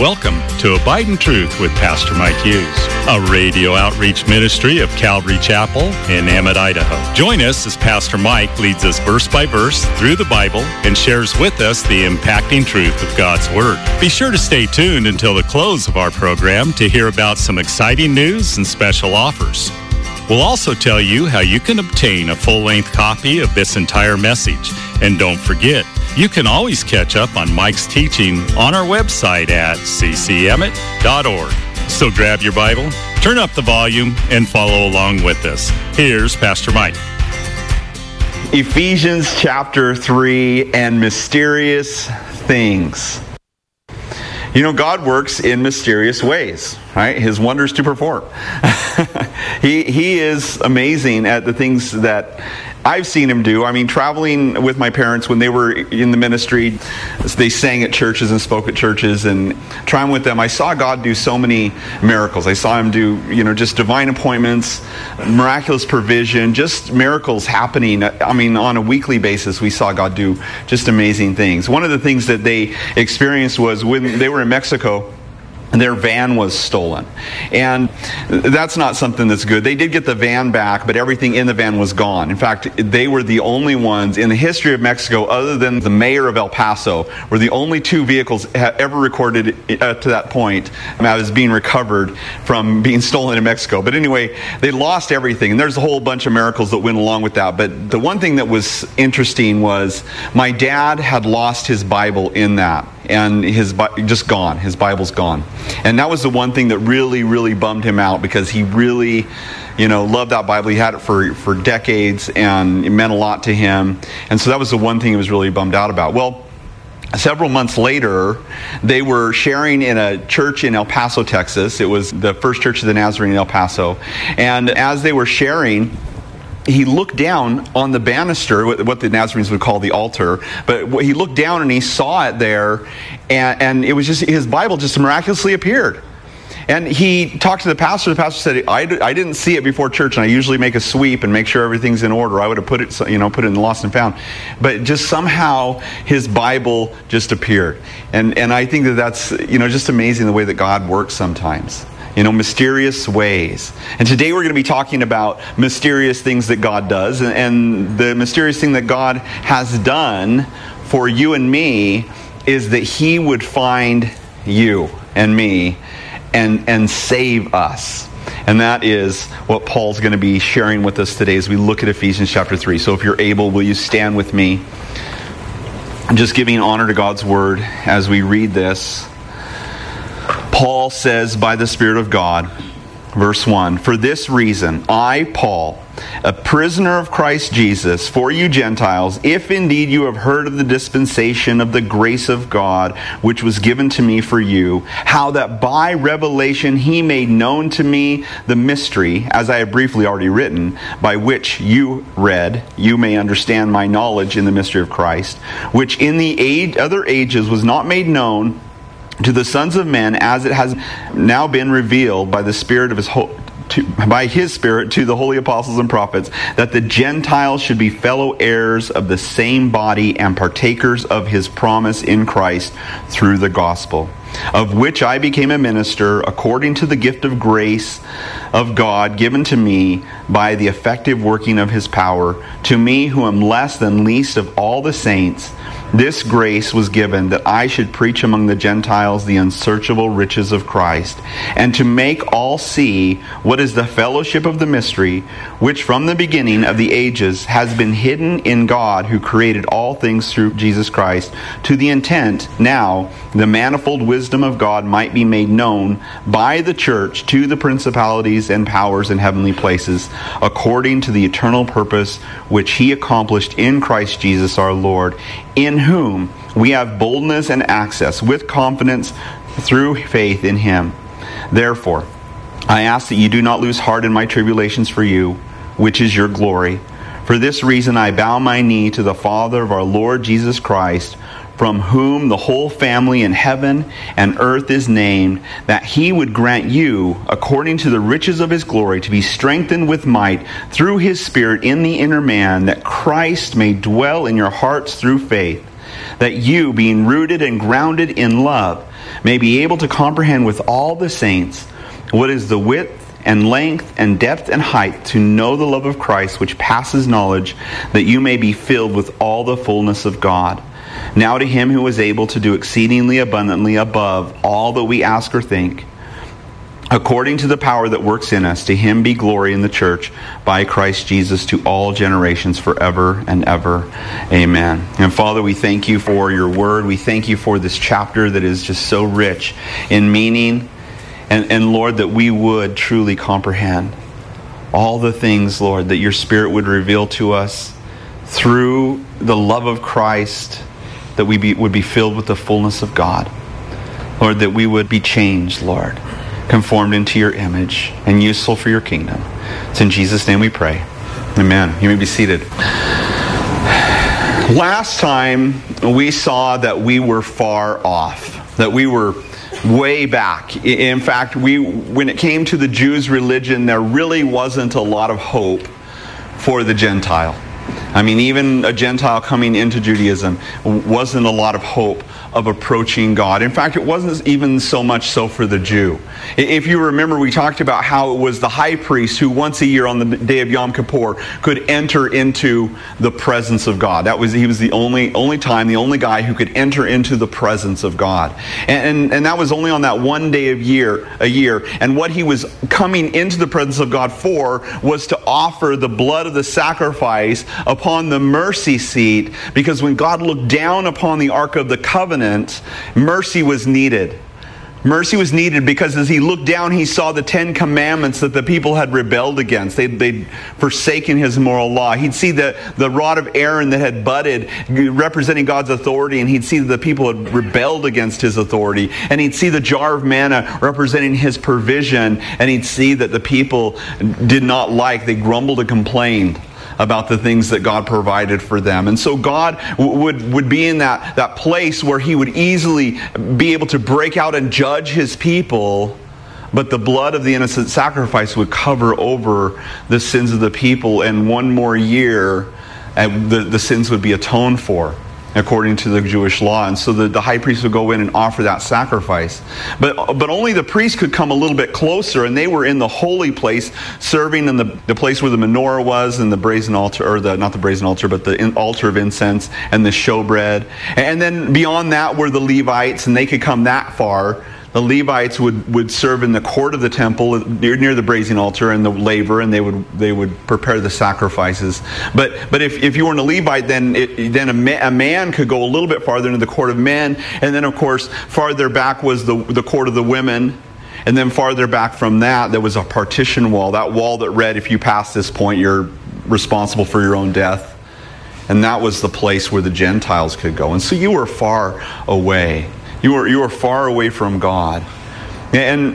Welcome to Abide in Truth with Pastor Mike Hughes, a radio outreach ministry of Calvary Chapel in Emmett, Idaho. Join us as Pastor Mike leads us verse by verse through the Bible and shares with us the impacting truth of God's Word. Be sure to stay tuned until the close of our program to hear about some exciting news and special offers. We'll also tell you how you can obtain a full-length copy of this entire message. And don't forget, you can always catch up on Mike's teaching on our website at ccemmett.org. So grab your Bible, turn up the volume, and follow along with us. Here's Pastor Mike. Ephesians chapter 3 and mysterious things. You know, God works in mysterious ways, right? His wonders to perform. He is amazing at the things that I've seen him do. I mean, traveling with my parents when they were in the ministry, they sang at churches and spoke at churches, and traveling with them, I saw God do so many miracles. I saw him do, just divine appointments, miraculous provision, just miracles happening. I mean, on a weekly basis, we saw God do just amazing things. One of the things that they experienced was when they were in Mexico, their van was stolen. And that's not something that's good. They did get the van back, but everything in the van was gone. In fact, they were the only ones in the history of Mexico, other than the mayor of El Paso, were the only two vehicles ever recorded to that point as being recovered from being stolen in Mexico. But anyway, they lost everything. And there's a whole bunch of miracles that went along with that. But the one thing that was interesting was my dad had lost his Bible in that. And just gone. His Bible's gone. And that was the one thing that really, really bummed him out, because he really, loved that Bible. He had it for decades, and it meant a lot to him. And so that was the one thing he was really bummed out about. Well, several months later, they were sharing in a church in El Paso, Texas. It was the First Church of the Nazarene in El Paso. And as they were sharing, he looked down on the banister, what the Nazarenes would call the altar, but he looked down and he saw it there, and it was just, his Bible just miraculously appeared. And he talked to the pastor. The pastor said, I didn't see it before church, and I usually make a sweep and make sure everything's in order. I would have put it in the lost and found. But just somehow his Bible just appeared. And I think that's, just amazing the way that God works sometimes. Mysterious ways. And today we're going to be talking about mysterious things that God does. And the mysterious thing that God has done for you and me is that He would find you and me and save us. And that is what Paul's going to be sharing with us today as we look at Ephesians chapter 3. So if you're able, will you stand with me? I'm just giving honor to God's Word as we read this. Paul says by the Spirit of God, verse 1, "For this reason, I, Paul, a prisoner of Christ Jesus, for you Gentiles, if indeed you have heard of the dispensation of the grace of God, which was given to me for you, how that by revelation He made known to me the mystery, as I have briefly already written, by which you read, you may understand my knowledge in the mystery of Christ, which in the other ages was not made known to the sons of men, as it has now been revealed by the Spirit of by His Spirit to the holy apostles and prophets, that the Gentiles should be fellow heirs of the same body and partakers of His promise in Christ through the gospel, of which I became a minister according to the gift of grace of God given to me by the effective working of His power. To me, who am less than least of all the saints, this grace was given that I should preach among the Gentiles the unsearchable riches of Christ, and to make all see what is the fellowship of the mystery, which from the beginning of the ages has been hidden in God, who created all things through Jesus Christ, to the intent now the manifold wisdom of God might be made known by the church to the principalities and powers in heavenly places, according to the eternal purpose which He accomplished in Christ Jesus our Lord, in whom we have boldness and access with confidence through faith in Him. Therefore, I ask that you do not lose heart in my tribulations for you, which is your glory. For this reason I bow my knee to the Father of our Lord Jesus Christ, from whom the whole family in heaven and earth is named, that He would grant you, according to the riches of His glory, to be strengthened with might through His Spirit in the inner man, that Christ may dwell in your hearts through faith, that you, being rooted and grounded in love, may be able to comprehend with all the saints what is the width and length and depth and height, to know the love of Christ which passes knowledge, that you may be filled with all the fullness of God. Now to him who is able to do exceedingly abundantly above all that we ask or think, according to the power that works in us, to him be glory in the church by Christ Jesus to all generations forever and ever. Amen. And Father, we thank you for your word. We thank you for this chapter that is just so rich in meaning. And Lord, that we would truly comprehend all the things, Lord, that your Spirit would reveal to us through the love of Christ, that we would be filled with the fullness of God. Lord, that we would be changed, Lord, conformed into your image and useful for your kingdom. It's in Jesus' name we pray. Amen. You may be seated. Last time we saw that we were far off, that we were way back. In fact, when it came to the Jews' religion, there really wasn't a lot of hope for the Gentile. I mean, even a Gentile coming into Judaism wasn't a lot of hope of approaching God. In fact, it wasn't even so much so for the Jew. If you remember, we talked about how it was the high priest who once a year on the day of Yom Kippur could enter into the presence of God. He was the only guy who could enter into the presence of God. And that was only on that one day of a year. And what he was coming into the presence of God for was to offer the blood of the sacrifice upon the mercy seat, because when God looked down upon the Ark of the Covenant, mercy was needed. Mercy was needed because as he looked down, he saw the 10 commandments that the people had rebelled against. They'd forsaken his moral law. He'd see the rod of Aaron that had budded, representing God's authority, and he'd see that the people had rebelled against his authority. And he'd see the jar of manna representing his provision, and he'd see that the people did not they grumbled and complained about the things that God provided for them. And so God would be in that place where he would easily be able to break out and judge his people, but the blood of the innocent sacrifice would cover over the sins of the people, and one more year the sins would be atoned for according to the Jewish law. And so the high priest would go in and offer that sacrifice. But only the priest could come a little bit closer, and they were in the holy place, serving in the place where the menorah was, and the brazen altar, or not the brazen altar, but the altar of incense, and the showbread. And then beyond that were the Levites, and they could come that far. The Levites would serve in the court of the temple near the brazen altar and the laver, and they would prepare the sacrifices. But if you weren't a Levite, then a man could go a little bit farther into the court of men, and then of course farther back was the court of the women. And then farther back from that, there was a partition wall, that wall that read, if you pass this point, you're responsible for your own death. And that was the place where the Gentiles could go. And so you were far away. You were far away from God. And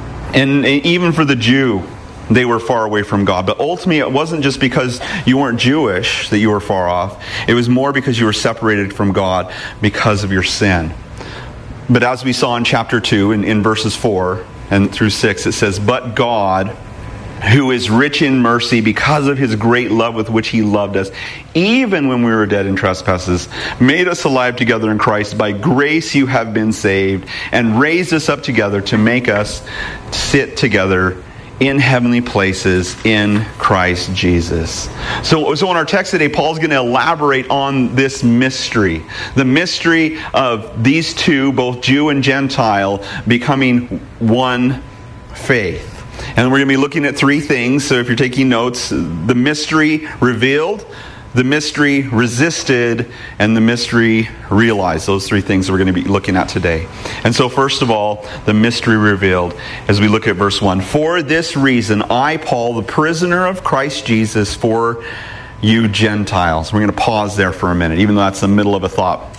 even for the Jew, they were far away from God. But ultimately, it wasn't just because you weren't Jewish that you were far off. It was more because you were separated from God because of your sin. But as we saw in chapter 2, in verses 4 and through 6, it says, "But God, who is rich in mercy because of his great love with which he loved us, even when we were dead in trespasses, made us alive together in Christ. By grace you have been saved, and raised us up together to make us sit together in heavenly places in Christ Jesus." So in our text today, Paul's going to elaborate on this mystery. The mystery of these two, both Jew and Gentile, becoming one faith. And we're going to be looking at three things. So if you're taking notes, the mystery revealed, the mystery resisted, and the mystery realized. Those three things we're going to be looking at today. And so first of all, the mystery revealed, as we look at verse 1. "For this reason, I, Paul, the prisoner of Christ Jesus, for you Gentiles." We're going to pause there for a minute, even though that's the middle of a thought.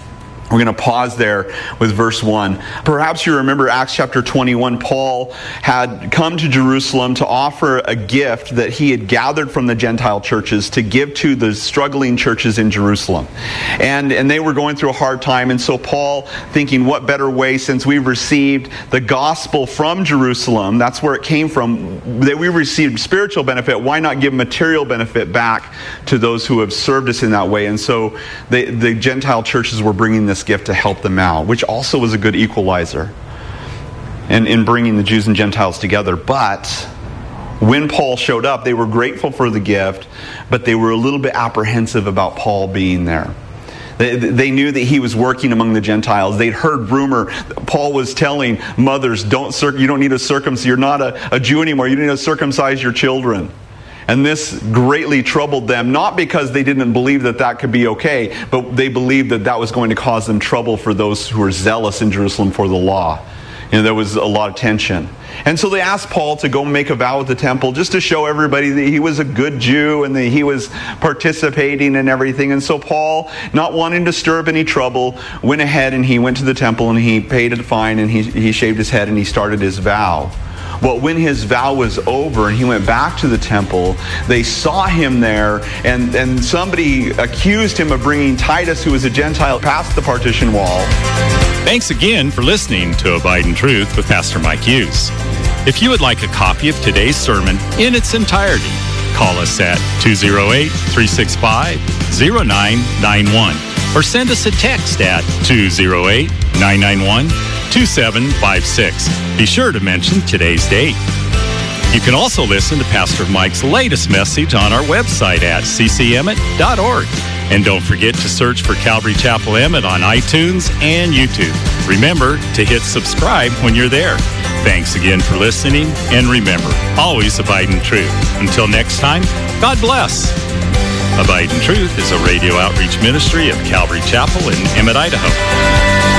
We're going to pause there with verse 1. Perhaps you remember Acts chapter 21. Paul had come to Jerusalem to offer a gift that he had gathered from the Gentile churches to give to the struggling churches in Jerusalem. And they were going through a hard time. And so Paul, thinking, what better way, since we've received the gospel from Jerusalem, that's where it came from, that we received spiritual benefit, why not give material benefit back to those who have served us in that way? And so the Gentile churches were bringing this gift to help them out, which also was a good equalizer in bringing the Jews and Gentiles together. But when Paul showed up, they were grateful for the gift, but they were a little bit apprehensive about Paul being there. They knew that he was working among the Gentiles. They'd heard rumor. Paul was telling mothers, you don't need to circumcise. You're not a Jew anymore. You need to circumcise your children. And this greatly troubled them, not because they didn't believe that that could be okay, but they believed that that was going to cause them trouble for those who were zealous in Jerusalem for the law. There was a lot of tension. And so they asked Paul to go make a vow at the temple just to show everybody that he was a good Jew and that he was participating in everything. And so Paul, not wanting to stir up any trouble, went ahead and he went to the temple and he paid a fine and he shaved his head and he started his vow. Well, when his vow was over and he went back to the temple, they saw him there, and somebody accused him of bringing Titus, who was a Gentile, past the partition wall. Thanks again for listening to Abide in Truth with Pastor Mike Hughes. If you would like a copy of today's sermon in its entirety, call us at 208-365-0991 or send us a text at 208-991-2756. Be sure to mention today's date. You can also listen to Pastor Mike's latest message on our website at ccemmett.org. And don't forget to search for Calvary Chapel Emmett on iTunes and YouTube. Remember to hit subscribe when you're there. Thanks again for listening, and remember, always abide in truth. Until next time, God bless. Abide in Truth is a radio outreach ministry of Calvary Chapel in Emmett, Idaho.